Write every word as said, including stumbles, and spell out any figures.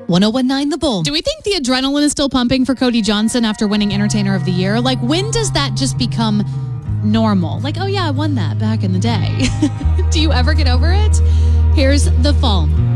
one oh one nine The Bull. Do we think the adrenaline is still pumping for Cody Johnson after winning Entertainer of the Year? Like, when does that just become normal? Like, oh yeah, I won that back in the day. Do you ever get over it? Here's The Fall.